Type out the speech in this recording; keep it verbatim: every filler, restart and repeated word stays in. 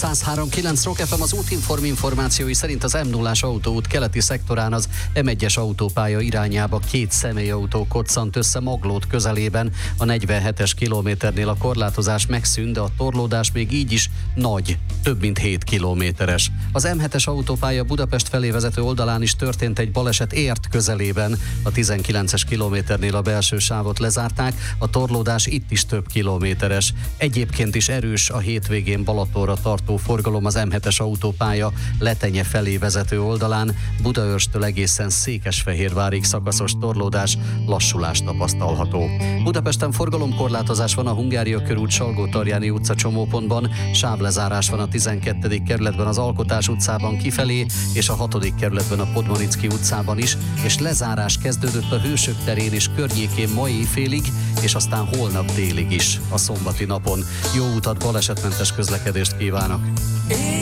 száz három kilenc Rock ef em. Az útinform információi szerint az em nullás autóút keleti szektorán az em egyes autópálya irányába két személyautó koccant össze Maglód közelében. A negyvenhetes kilométernél a korlátozás megszűnt, de a torlódás még így is nagy, több mint hét kilométeres. Az em hetes autópálya Budapest felé vezető oldalán is történt egy baleset Ért közelében. A tizenkilences kilométernél a belső sávot lezárták, a torlódás itt is több kilométeres. Egyébként is erős a hétvégén Balatonra tartó forgalom az em hetes autópálya Letenye felé vezető oldalán, Budaörstől egészen Székesfehérvárig szakaszos torlódás, lassulás tapasztalható. Budapesten forgalomkorlátozás van a Hungária körút Salgótarjáni utca csomópontban, sávlezárás van a tizenkettedik kerületben az Alkotás utcában kifelé, és a hatodik kerületben a Podmanicki utcában is, és lezárás kezdődött a Hősök terén és környékén ma éjfélig, és aztán holnap délig is, a szombati napon. Jó utat, balesetmentes közlekedést kívánok!